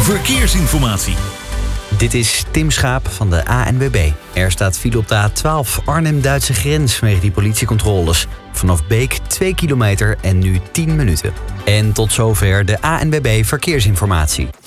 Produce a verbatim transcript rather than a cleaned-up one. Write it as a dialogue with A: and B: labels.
A: verkeersinformatie.
B: Dit is Tim Schaap van de A N W B. Er staat file op de A twaalf Arnhem-Duitse grens vanwege die politiecontroles. Vanaf Beek twee kilometer en nu tien minuten. En tot zover de A N W B verkeersinformatie.